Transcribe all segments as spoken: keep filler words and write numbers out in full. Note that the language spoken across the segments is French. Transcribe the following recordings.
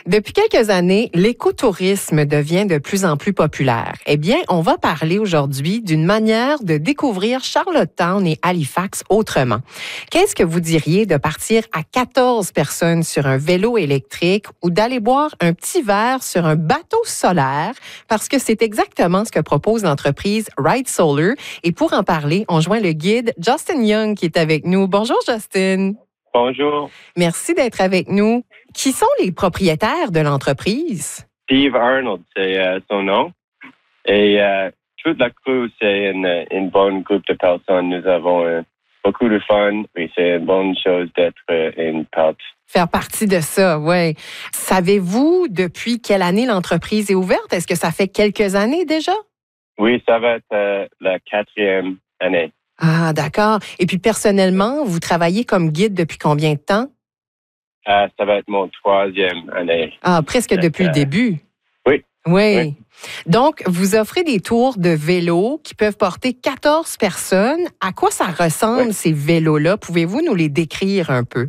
Depuis quelques années, l'écotourisme devient de plus en plus populaire. Eh bien, on va parler aujourd'hui d'une manière de découvrir Charlottetown et Halifax autrement. Qu'est-ce que vous diriez de partir à quatorze personnes sur un vélo électrique ou d'aller boire un petit verre sur un bateau solaire? Parce que c'est exactement ce que propose l'entreprise Ride Solar. Et pour en parler, on joint le guide Justin Young qui est avec nous. Bonjour, Justin. Bonjour. Merci d'être avec nous. Qui sont les propriétaires de l'entreprise? Steve Arnold, c'est euh, son nom. Et euh, toute la crew, c'est une, une bonne groupe de personnes. Nous avons euh, beaucoup de fun. Et c'est une bonne chose d'être euh, une part. Faire partie de ça, oui. Savez-vous depuis quelle année l'entreprise est ouverte? Est-ce que ça fait quelques années déjà? Oui, ça va être euh, la quatrième année. Ah, d'accord. Et puis personnellement, vous travaillez comme guide depuis combien de temps? Euh, ça va être mon troisième année. Ah, presque Donc, depuis euh, le début. Oui. Oui. Oui. Donc, vous offrez des tours de vélo qui peuvent porter quatorze personnes. À quoi ça ressemble, Oui. ces vélos-là? Pouvez-vous nous les décrire un peu?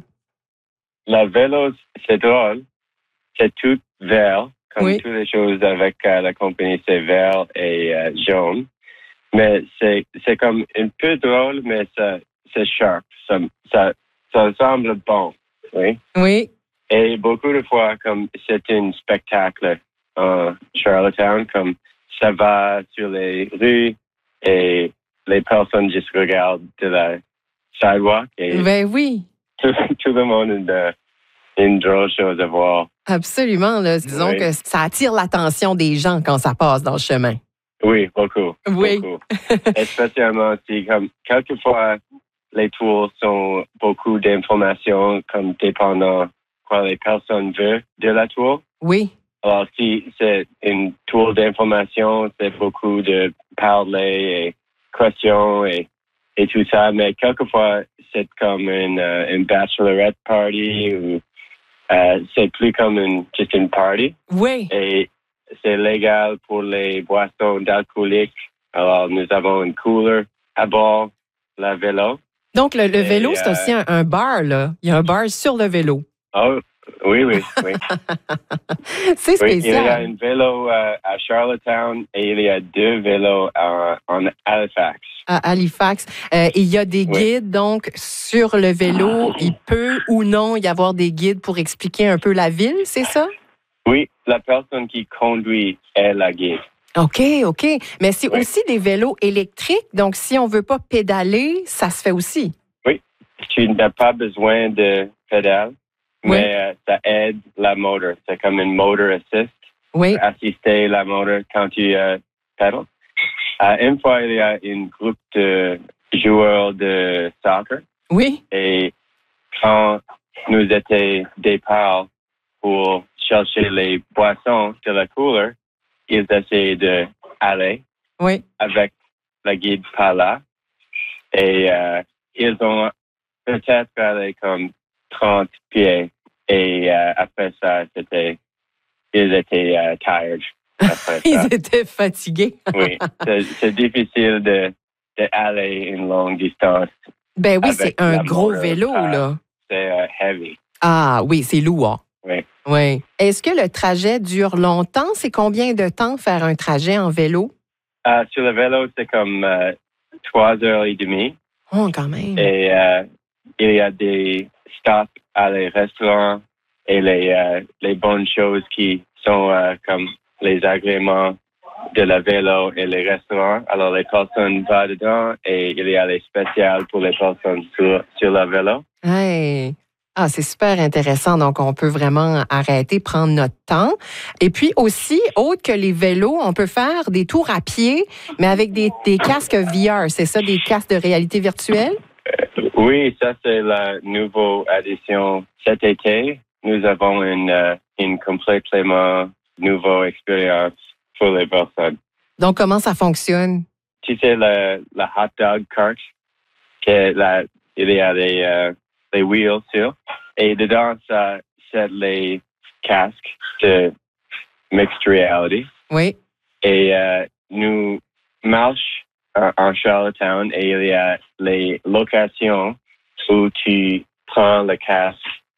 La vélo, c'est drôle. C'est tout vert, comme Oui. toutes les choses avec euh, la compagnie, c'est vert et euh, jaune. Mais c'est, c'est comme un peu drôle, mais ça, c'est sharp. Ça, ça, ça semble bon. Oui. Oui. Et beaucoup de fois, comme c'est un spectacle en Charlottetown, comme ça va sur les rues et les personnes juste regardent de la sidewalk et Ben oui. tout, tout le monde a une, une drôle chose à voir. Absolument. Là. Disons Oui. que ça attire l'attention des gens quand ça passe dans le chemin. Oui, beaucoup. Oui. Beaucoup. Especiellement si, comme, quelquefois, les tours sont beaucoup d'informations, comme dépendant quoi les personnes veulent de la tour. Oui. Alors, si c'est une tour d'information, c'est beaucoup de parler et questions et, et tout ça. Mais quelquefois, c'est comme une, euh, une bachelorette party ou euh, c'est plus comme une, juste une party. Oui. Et c'est légal pour les boissons d'alcooliques. Alors, nous avons une cooler à bord, la vélo. Donc, le, le vélo, Et, c'est euh, aussi un, un bar, là. Il y a un bar sur le vélo. Oh, oui, oui, oui. C'est Oui, il y a spécial. un vélo euh, à Charlottetown et il y a deux vélos en, en Halifax. À Halifax. Euh, il y a des Oui. guides, donc, sur le vélo. Il peut ou non y avoir des guides pour expliquer un peu la ville, c'est ça? Oui, la personne qui conduit est la guide. OK, OK. Mais c'est Oui. aussi des vélos électriques. Donc, si on veut pas pédaler, ça se fait aussi. Oui, tu n'as pas besoin de pédale, Oui. mais euh, ça aide la moteur. C'est comme une motor assist. Oui. Assister la moteur quand tu euh, pédales. Euh, une fois, il y a un groupe de joueurs de soccer Oui. et quand nous étions départ pour chercher les boissons de la cooler, ils essayaient d'aller Oui. avec la guide par là et euh, ils ont peut-être allé comme trente pieds et euh, après ça, c'était ils étaient euh, tired. Après ça. Ils étaient fatigués. Oui, c'est, c'est difficile de, de aller une longue distance. Ben oui, Avec c'est un la gros moteur, vélo, euh, là. C'est euh, heavy. Ah oui, c'est lourd. Oui. Oui. Est-ce que le trajet dure longtemps? C'est combien de temps faire un trajet en vélo? Euh, sur le vélo, c'est comme euh, trois heures et demie. Oh, quand même. Et euh, il y a des stops à les restaurants et les, euh, les bonnes choses qui sont euh, comme les agréments de la vélo et les restaurants. Alors, les personnes vont dedans et il y a les spéciales pour les personnes sur, sur la vélo. Hey. Ah, c'est super intéressant. Donc, on peut vraiment arrêter, prendre notre temps. Et puis aussi, autre que les vélos, on peut faire des tours à pied, mais avec des, des casques V R. C'est ça, des casques de réalité virtuelle? Euh, oui, ça, c'est la nouvelle addition cet été. Nous avons une, euh, une complètement nouvelle expérience pour les personnes. Donc, comment ça fonctionne? Tu sais, la, la hot dog cart, que la, il y a les, euh, les wheels sur, et dedans, ça, c'est les casques de mixed reality. Oui. Et euh, nous marchons en, en Charlottetown et il y a les locations où tu prends le casque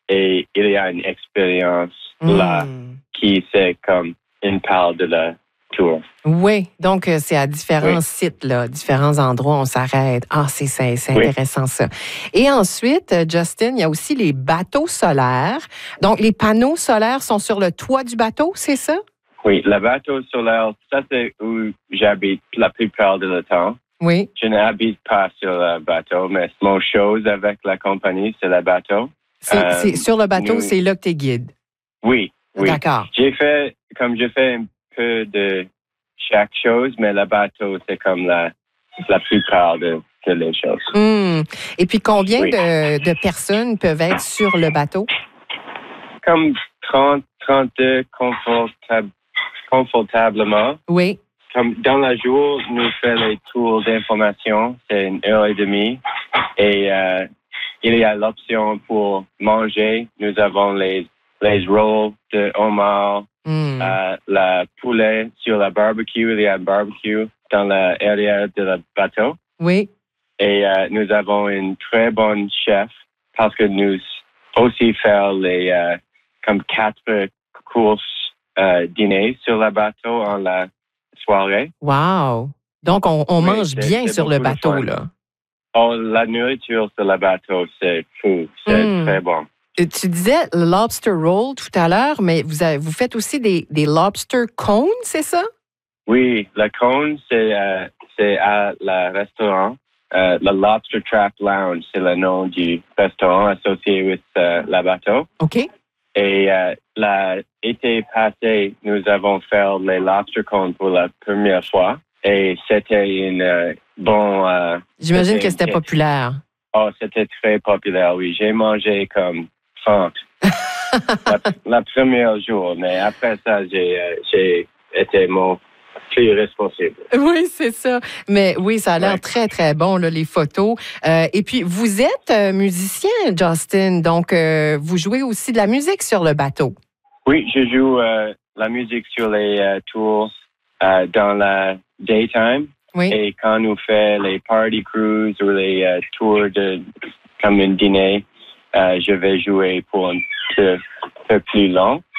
et il y a une expérience Mm. là qui c'est comme une part de la tour. Oui, donc euh, c'est à différents Oui. sites, là, différents endroits, on s'arrête. Ah, c'est, c'est, c'est Oui. intéressant ça. Et ensuite, euh, Justin, il y a aussi les bateaux solaires. Donc, les panneaux solaires sont sur le toit du bateau, c'est ça? Oui, le bateau solaire, ça c'est où j'habite la plupart du temps. Oui. Je n'habite pas sur le bateau, mais mon chose avec la compagnie, c'est le bateau. C'est, Euh, c'est sur le bateau, nous- c'est là que tu es guide. Oui, oui. D'accord. J'ai fait, comme j'ai fait un peu de chaque chose, mais le bateau, c'est comme la, la plupart de, de les choses. Hmm. Et puis, combien Oui. de, de personnes peuvent être sur le bateau? Comme trente, trente-deux confortab- confortablement. Oui. Comme dans la jour, nous faisons les tours d'information, c'est une heure et demie. Et euh, il y a l'option pour manger. Nous avons les, les rolls de homard, Hmm. euh, la poulet sur la barbecue. Il y a un barbecue dans l'arrière de le bateau. Oui. Et euh, nous avons une très bonne chef parce que nous aussi faisons les euh, comme quatre courses euh, dîner sur le bateau en la soirée. Wow. Donc, on, on Oui, mange c'est- bien c'est sur le beaucoup de bateau, fun. là. Oh, la nourriture sur le bateau, c'est fou. C'est Mm. très bon. Euh, Tu disais lobster roll tout à l'heure, mais vous, avez- vous faites aussi des, des lobster cones, c'est ça? Oui, le cône, c'est euh, c'est à le restaurant. Euh, le Lobster Trap Lounge, c'est le nom du restaurant associé avec euh, le bateau. OK. Et euh, l'été passé, nous avons fait les lobster cones pour la première fois. Et c'était une euh, bon. Euh, J'imagine c'était que c'était une- populaire. Oh, c'était très populaire, oui. J'ai mangé comme trente la, la première jour, mais après ça, j'ai euh, j'ai été mon plus responsable. Oui, c'est ça. Mais oui, ça a l'air Ouais. très, très bon, là, les photos. Euh, et puis, vous êtes euh, musicien, Justin, donc euh, vous jouez aussi de la musique sur le bateau. Oui, je joue euh, la musique sur les euh, tours euh, dans la daytime. Oui. Et quand nous faisons les party cruises ou les euh, tours de comme un dîner, euh, je vais jouer pour un peu, peu plus long.